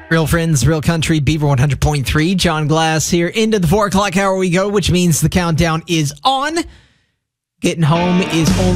Real friends, real country, Beaver 100.3. John Glass here. Into the 4 o'clock hour we go, which means the countdown is on. Getting home is only